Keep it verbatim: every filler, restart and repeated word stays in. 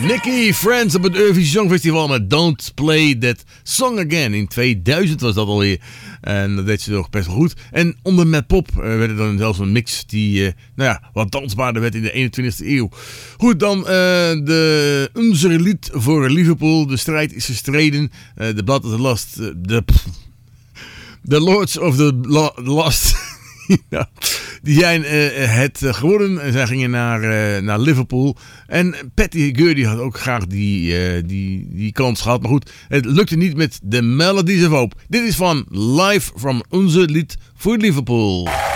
Nicky Friends op het Eurovisie Songfestival met Don't Play That Song Again. In tweeduizend was dat alweer. En dat deed ze toch best wel goed. En onder Met Pop uh, werd het dan zelfs een mix die uh, nou ja, wat dansbaarder werd in de eenentwintigste eeuw. Goed, dan uh, de Unser Lied voor Liverpool. De strijd is gestreden. Uh, de Blood of the Lost. Uh, de, the Lords of the lo- Lost. Ja, die zijn uh, het uh, geworden. En zij gingen naar, uh, naar Liverpool. En Patty Gurdy had ook graag die, uh, die, die kans gehad. Maar goed, het lukte niet met The Melodies of Hope. Dit is van Live from Unser Lied voor Liverpool.